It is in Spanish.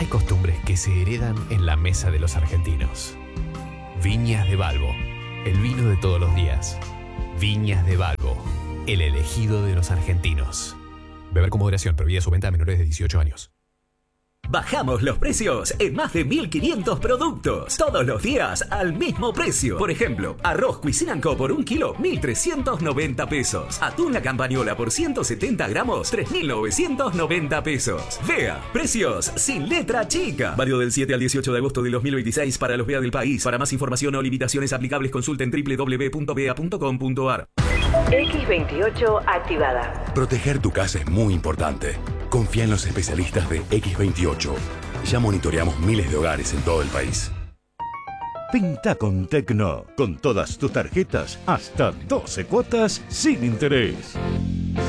Hay costumbres que se heredan en la mesa de los argentinos. Viñas de Balbo, el vino de todos los días. Viñas de Balbo, el elegido de los argentinos. Beber con moderación, prohibida su venta a menores de 18 años. Bajamos los precios en más de 1.500 productos. Todos los días al mismo precio. Por ejemplo, arroz Cuisine & Co por 1 kilo, 1.390 pesos. Atún La Campañola por 170 gramos, 3.990 pesos. Vea, precios sin letra chica. Válido del 7 al 18 de agosto de 2026 para los VEA del país. Para más información o limitaciones aplicables consulten www.vea.com.ar. X28 activada. Proteger tu casa es muy importante. Confía en los especialistas de X28. Ya monitoreamos miles de hogares en todo el país. Pinta con Tecno. Con todas tus tarjetas, hasta 12 cuotas sin interés.